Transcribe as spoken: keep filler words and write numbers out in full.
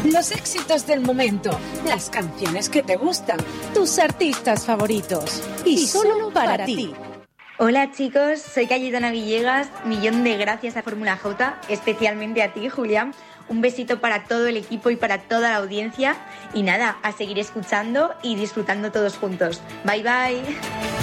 Los éxitos del momento, las canciones que te gustan, tus artistas favoritos. Y, y solo para, para ti. Hola chicos, soy Cayetana Villegas. Millón de gracias a Fórmula J, especialmente a ti, Julián. Un besito para todo el equipo y para toda la audiencia. Y nada, a seguir escuchando y disfrutando todos juntos. Bye bye.